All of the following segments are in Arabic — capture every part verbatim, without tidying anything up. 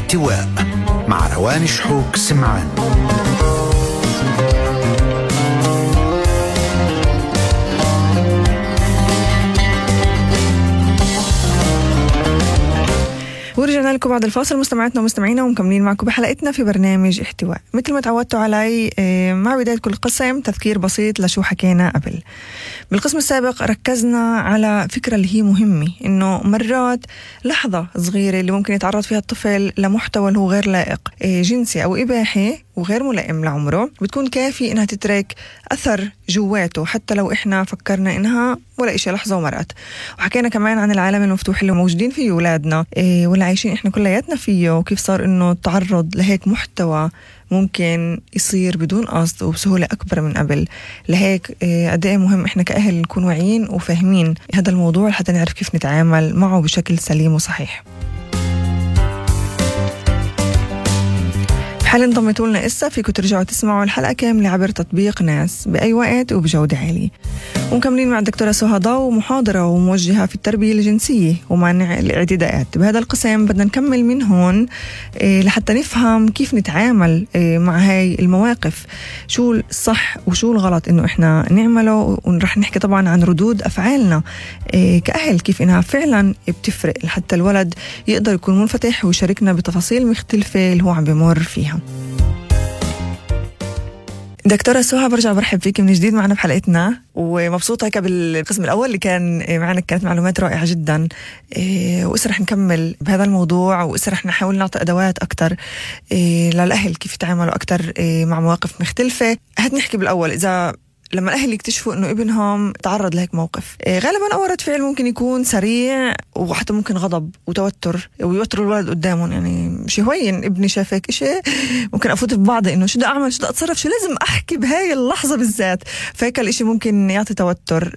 احتواء مع روان شحوك سمعان. ورجعنا لكم بعد الفاصل مستمعاتنا ومستمعينا ومكملين معكم بحلقتنا في برنامج احتواء. مثل ما تعودتوا علي مع بداية كل قسم تذكير بسيط لشو حكينا قبل. بالقسم السابق ركزنا على فكرة اللي هي مهمة، إنه مرات لحظة صغيرة اللي ممكن يتعرض فيها الطفل لمحتوى اللي هو غير لائق جنسي أو إباحي وغير ملائم لعمره بتكون كافي إنها تترك أثر جواته حتى لو إحنا فكرنا إنها ولا إشي لحظة ومرأت. وحكينا كمان عن العالم المفتوح اللي موجودين فيه أولادنا إيه واللي عايشين إحنا كلياتنا فيه، وكيف صار إنه التعرض لهيك محتوى ممكن يصير بدون قصد وبسهولة أكبر من قبل. لهيك إيه قد إيه مهم إحنا كأهل نكون واعيين وفاهمين هذا الموضوع حتى نعرف كيف نتعامل معه بشكل سليم وصحيح. حال انضمتوا لنا إسا فيكم ترجعوا تسمعوا الحلقة كاملة عبر تطبيق ناس بأي وقت وبجودة عالية. ومكملين مع الدكتورة سهى ضو، محاضرة وموجهة في التربية الجنسية ومنع الاعتداءات. بهذا القسم بدنا نكمل من هون إيه لحتى نفهم كيف نتعامل إيه مع هاي المواقف، شو الصح وشو الغلط إنه إحنا نعمله، ونرح نحكي طبعا عن ردود أفعالنا إيه كأهل كيف إنها فعلا بتفرق لحتى الولد يقدر يكون منفتح ويشاركنا بتفاصيل مختلفة اللي هو عم بمر فيها. دكتورة سهى برجع برحب فيك من جديد معنا بحلقتنا، ومبسوطة هيك بالقسم الأول اللي كان معنا كانت معلومات رائعة جدا، وإسا رح نكمل بهذا الموضوع وإسا رح نحاول نعطي أدوات أكتر للأهل كيف يتعاملوا أكتر مع مواقف مختلفة. هات نحكي بالأول، إذا لما الأهل يكتشفوا إنه ابنهم تعرض لهيك موقف، غالبا أول رد فعل ممكن يكون سريع وحتى ممكن غضب وتوتر ويوتر الولد قدامهم. يعني مش هوين ابني شافك إشي ممكن أفوت في بعض إنه شو بدي أعمل، شو بدي أتصرف، شو لازم أحكي بهاي اللحظة بالذات، فهيك الإشي ممكن يعطي توتر.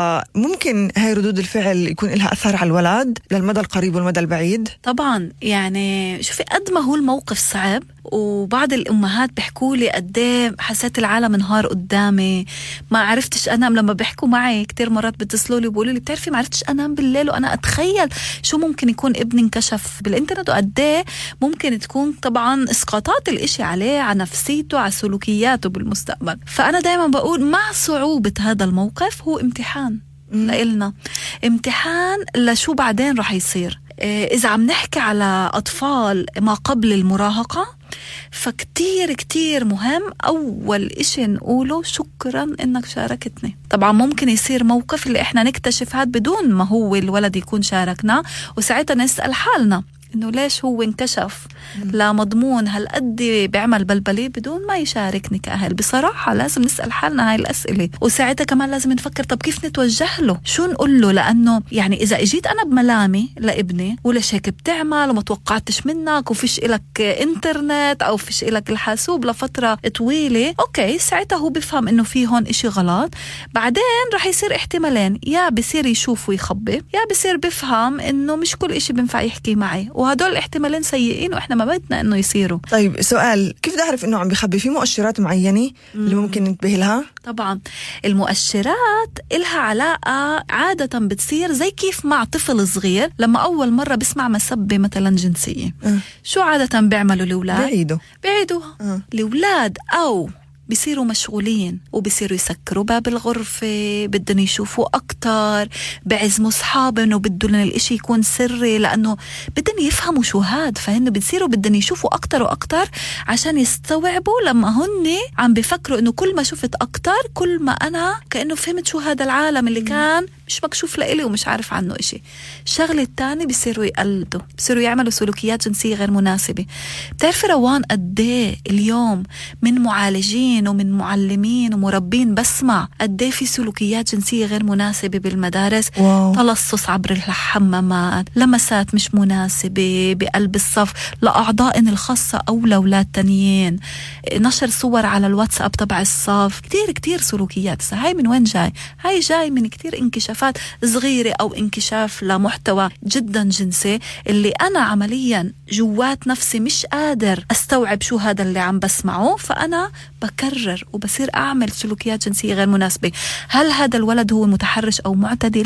فممكن هاي ردود الفعل يكون لها أثر على الولد للمدى القريب والمدى البعيد. طبعا يعني شوفي قد ما هو الموقف صعب، وبعض الأمهات بيحكوا لي قدام حسيت العالم انهار قدامي، ما عرفتش أنام. لما بيحكوا معي كتير مرات بتصلوا لي وبقولوا لي بتعرفي ما عرفتش أنام بالليل وأنا أتخيل شو ممكن يكون ابني انكشف بالإنترنت، وقديه ممكن تكون طبعا إسقاطات الإشي عليه على نفسيته على سلوكياته بالمستقبل. فأنا دايما بقول مع صعوبة هذا الموقف هو امتحان لإلنا، امتحان لشو بعدين رح يصير. إذا عم نحكي على أطفال ما قبل المراهقة فكتير كتير مهم أول إشي نقوله شكرا إنك شاركتني. طبعا ممكن يصير موقف اللي إحنا نكتشف هاد بدون ما هو الولد يكون شاركنا، وساعتها نسأل حالنا إنه ليش هو انكشف لا مضمون هالقد بيعمل بلبلي بدون ما يشاركني. كأهل بصراحة لازم نسأل حالنا هاي الأسئلة، وساعتها كمان لازم نفكر طب كيف نتوجه له، شو نقول له. لأنه يعني إذا اجيت أنا بملامي لابني وليش هيك بتعمل وما توقعتش منك وفيش إلك إنترنت أو فيش إلك الحاسوب لفترة طويلة، أوكي ساعتها هو بفهم إنه في هون إشي غلط. بعدين رح يصير احتمالين، يا بصير يشوف ويخبي، يا بصير بفهم إنه مش كل إشي بنفع يحكي معي، وهدول الاحتمالين سيئين وإحنا ما بدنا إنه يصيروا. طيب سؤال، كيف بدي أعرف إنه عم بيخبي؟ في مؤشرات معينة اللي ممكن ننتبه لها؟ طبعا المؤشرات إلها علاقة عادة بتصير زي كيف مع طفل صغير لما أول مرة بسمع مسبة مثلا جنسية. أه. شو عادة بيعملوا الأولاد؟ بعيدوا بعيدوها. أه. الأولاد أو بيصيروا مشغولين وبيصيروا يسكروا باب الغرفة، بدهم يشوفوا أكتر، بعزموا صحابهم وبدهم الاشي يكون سري لأنه بدهم يفهموا شو هاد، فهن بيصيروا بدهم يشوفوا أكتر وأكتر عشان يستوعبوا لما هن عم بيفكروا إنه كل ما شفت أكتر كل ما أنا كأنه فهمت شو هذا العالم اللي كان مش مكشوف لإلي ومش عارف عنه إشي. الشغلة الثانية بيصيروا يقلدوا، بيصيروا يعملوا سلوكيات جنسية غير مناسبة. بتعرفي روان قديه اليوم من معالجين ومن معلمين ومربين بسمع قديه في سلوكيات جنسية غير مناسبة بالمدارس. واو. تلصص عبر الحمامات، لمسات مش مناسبة بقلب الصف لأعضائنا الخاصة أو لأولاد تانيين، نشر صور على الواتساب تبع الصف، كتير كتير سلوكيات. هاي من وين جاي؟ هاي جاي من كتير انكشافات صغيرة أو انكشاف لمحتوى جدا جنسي اللي أنا عمليا جوات نفسي مش قادر أستوعب شو هذا اللي عم بسمعه، فأنا بكرر وبصير أعمل سلوكيات جنسية غير مناسبة. هل هذا الولد هو متحرش أو معتدي؟